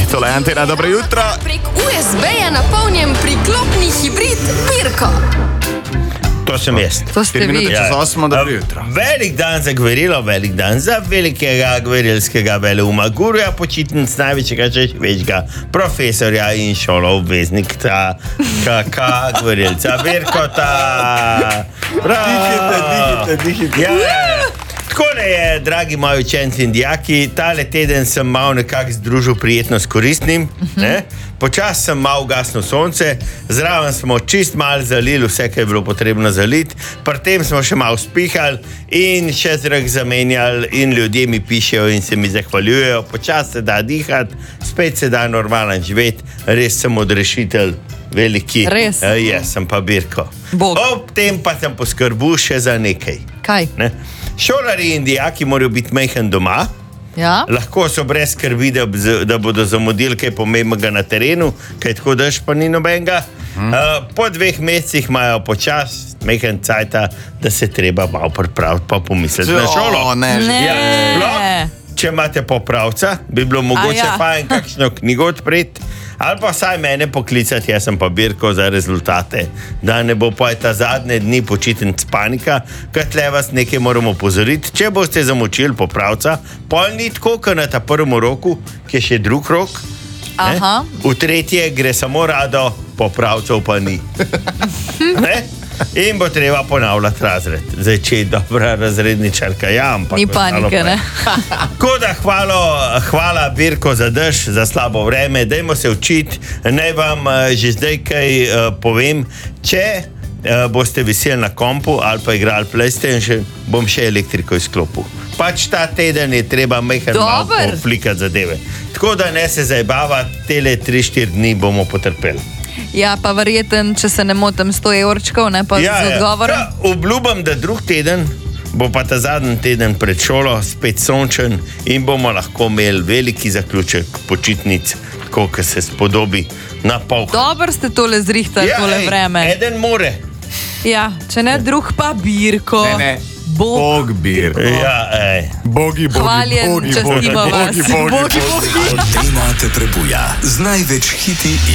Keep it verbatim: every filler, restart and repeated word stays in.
Tole je Antena, dobro jutro. Prek U S B-ja napolnjen priklopni hibrid Birko. To sem jaz. To ste vi. Čez osmo, dobro jutro. Velik dan za gverilo, velik dan za velikega gverilskega veleuma, guruja počitnic, največjega, če večjega profesorja in šoloobveznika, kaka gverilca Birkota. Dihite, dihite, dihite. Ja, tako ne je, dragi moji učenci in dijaki, tale teden sem malo nekako združil prijetno s koristnim. Ne? Počas sem malo ugasnil sonce, zraven smo čist malo zalili vse, kar je bilo potrebno zaliti, pri tem smo še malo spihali in še zrak zamenjali in ljudje mi pišejo in se mi zahvaljujejo. Počas se da dihati, spet se da normalno živeti, res sem odrešitelj veliki. Res? E, jaz sem pa Birko. Bog. Ob tem pa sem poskrbel še za nekaj. Kaj? Ne? Šolari in dijaki morajo biti majhen doma, Ja? lahko so brez skrbi, da, da bodo zamudili kaj pomembnega na terenu, kaj tako daš pa ni nobenega. Hmm. Uh, po dveh mesecih imajo počas majhen cajta, da se treba malo pripraviti pa pomisliti na šolo. O, ne, že. Ne. Ja, sploh, če imate popravca, bi bilo mogoče ja. fajn kakšno knjigo odpreti, ali pa vsaj mene poklicati, jaz sem pa Birko za rezultate, da ne bo pa ta zadnje dni počitnic panika, ker tle vas nekaj moramo opozoriti. Če boste zamočili popravca, pol ni tako, kot na ta prvem roku, ki je še drug rok, ne? Aha. V tretje gre samo rado, popravcev pa ni. Ne? In bo treba ponavljati razred. Zdaj, če je dobra razredničarka, ja, ampak... Ni panike, ne? Tako da hvala, hvala Birko za dež, za slabo vreme, dajmo se učiti, naj vam uh, že zdaj kaj uh, povem, če uh, boste viseli na kompu ali pa igrali PlayStation, bom še elektriko izklopil. Pač ta teden je treba majhen malo Dober. flikati zadeve. Tako da ne se zajbavati, tele tri štiri dni bomo potrpeli. Ja, pa verjeten, če se ne motim, sto evrčkov, ne pa z odgovorom. Ja, obljubam, da drug teden bo pa ta zadnji teden pred šolo spet sončen in bomo lahko imeli veliki zaključek počitnic, tako, ki se spodobi na pol. Dobro ste tole zrihtali, Ja, tole ej, vreme. eden more. Ja, če ne drug pa Birko. Ne, ne. Bog. Bog bir. Ja, ej. Bogi, bogi, Hvaljen, bogi, bogi, častimo vas. bogi, bogi, Bogi, bogi. bogi. Antena te trebuja z največ hiti